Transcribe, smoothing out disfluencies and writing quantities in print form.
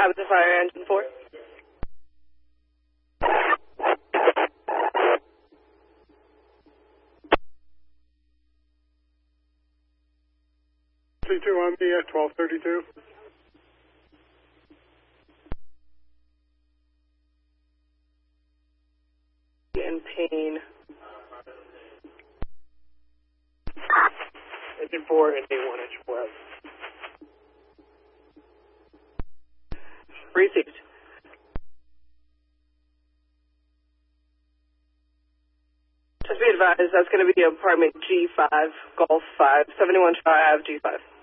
Have the fire engine 4. C2 on me at 1232. In pain. Engine 4 and A1 engine 4. Received. Just be advised, that's going to be apartment G5, Golf 5, 71 Shaw Ave, G5.